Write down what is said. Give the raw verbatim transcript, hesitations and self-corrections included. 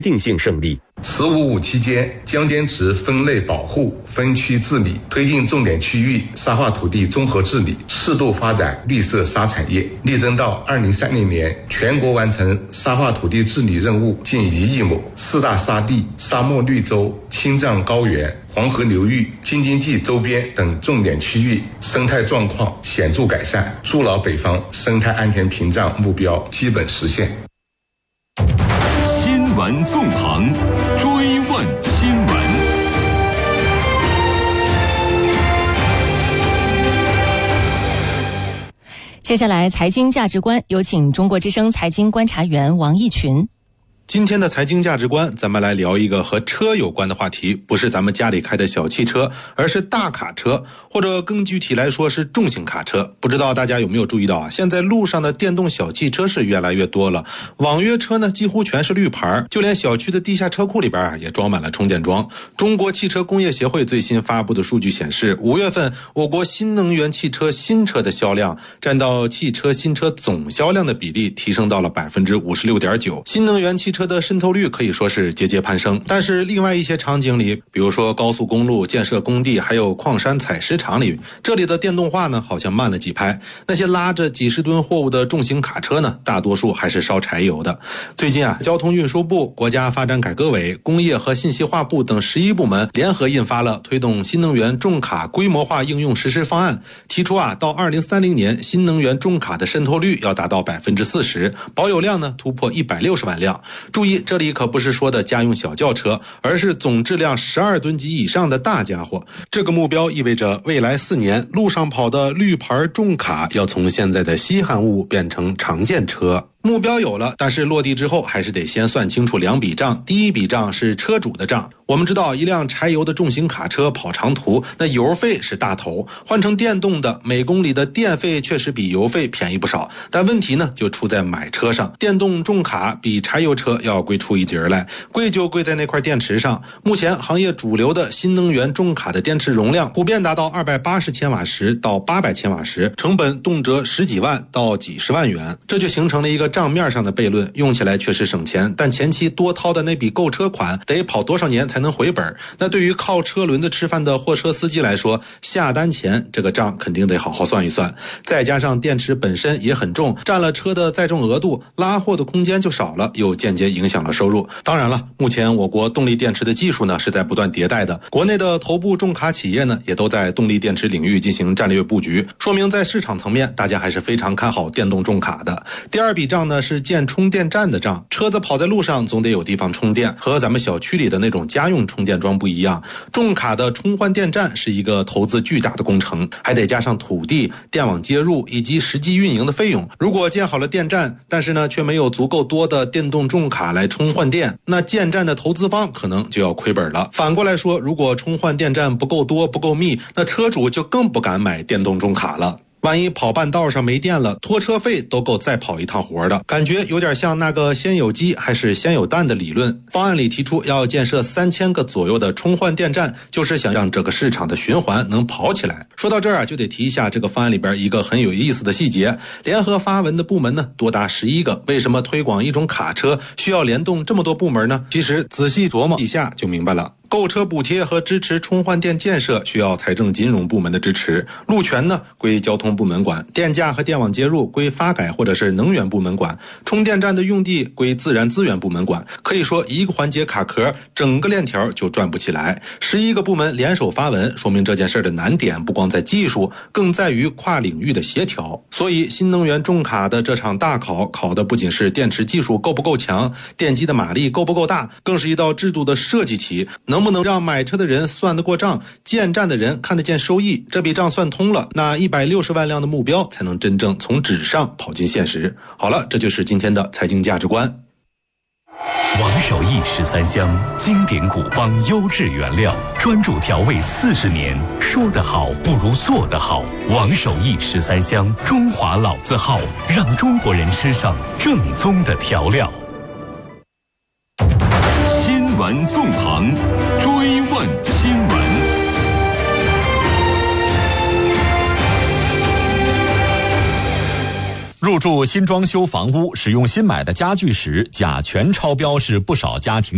定性胜利。 十五五期间，将滇池分类保护、分区治理，推进重点区域沙化土地综合治理，适度发展绿色沙产业，力争到二零三零年全国完成沙化土地治理任务近一亿亩，四大沙地、沙漠绿洲、青藏高原、黄河流域、京津冀周边等重点区域生态状况显著改善，筑牢北方生态安全屏障目标基本实现。 新闻纵横，追问新闻。 接下来，财经价值观，有请中国之声财经观察员王毅群。 今天的财经价值观，咱们来聊一个和车有关的话题，不是咱们家里开的小汽车，而是大卡车，或者更具体来说是重型卡车。不知道大家有没有注意到啊？现在路上的电动小汽车是越来越多了，网约车呢几乎全是绿牌，就连小区的地下车库里边啊也装满了充电桩。中国汽车工业协会最新发布的数据显示，五月份我国新能源汽车新车的销量占到汽车新车总销量的比例提升到了 百分之五十六点九， 新能源汽车的渗透率可以说是节节攀升。但是另外一些场景里，比如说高速公路建设工地还有矿山采石场里，这里的电动化呢好像慢了几拍。那些拉着几十吨货物的重型卡车呢，大多数还是烧柴油的。最近啊，交通运输部、国家发展改革委、工业和信息化部等十一部门联合印发了推动新能源重卡规模化应用实施方案，提出啊，到二零三零年新能源重卡的渗透率要达到 百分之四十， 保有量呢突破一百六十万辆。注意，这里可不是说的家用小轿车，而是总质量十二吨级以上的大家伙。这个目标意味着未来四年路上跑的绿牌重卡要从现在的稀罕物变成常见车。目标有了，但是落地之后还是得先算清楚两笔账。第一笔账是车主的账。我们知道，一辆柴油的重型卡车跑长途，那油费是大头，换成电动的，每公里的电费确实比油费便宜不少。但问题呢，就出在买车上。电动重卡比柴油车要贵出一截来，贵就贵在那块电池上。目前行业主流的新能源重卡的电池容量普遍达到二百八十千瓦时到八百千瓦时，成本动辄十几万到几十万元，这就形成了一个账面上的悖论，用起来确实省钱，但前期多掏的那笔购车款得跑多少年才能回本？那对于靠车轮子吃饭的货车司机来说，下单前这个账肯定得好好算一算。再加上电池本身也很重，占了车的载重额度，拉货的空间就少了，又间接影响了收入。当然了，目前我国动力电池的技术呢是在不断迭代的，国内的头部重卡企业呢也都在动力电池领域进行战略布局，说明在市场层面大家还是非常看好电动重卡的。第二笔账呢是建充电站的账，车子跑在路上总得有地方充电，和咱们小区里的那种家用充电桩不一样。重卡的充换电站是一个投资巨大的工程，还得加上土地、电网接入以及实际运营的费用。如果建好了电站，但是呢却没有足够多的电动重卡来充换电，那建站的投资方可能就要亏本了。反过来说，如果充换电站不够多、不够密，那车主就更不敢买电动重卡了。万一跑半道上没电了，拖车费都够再跑一趟活的，感觉有点像那个先有鸡还是先有蛋的理论。方案里提出要建设三千个左右的充换电站，就是想让这个市场的循环能跑起来。说到这儿啊，就得提一下这个方案里边一个很有意思的细节，联合发文的部门呢多达十一个，为什么推广一种卡车需要联动这么多部门呢？其实仔细琢磨一下就明白了。购车补贴和支持充换电建设需要财政金融部门的支持，路权呢归交通部门管，电价和电网接入归发改或者是能源部门管，充电站的用地归自然资源部门管。可以说一个环节卡壳，整个链条就转不起来。十一个部门联手发文，说明这件事的难点不光在技术，更在于跨领域的协调。所以新能源重卡的这场大考，考的不仅是电池技术够不够强，电机的马力够不够大，更是一道制度的设计题，能不能让买车的人算得过账，建站的人看得见收益？这笔账算通了，那一百六十万辆的目标才能真正从纸上跑进现实。好了，这就是今天的财经价值观。 王守义十三香，经典古方优质原料，专注调味四十年，说得好不如做得好。王守义十三香，中华老字号，让中国人吃上正宗的调料。新闻纵横，追问新闻。入住新装修房屋，使用新买的家具时，甲醛超标是不少家庭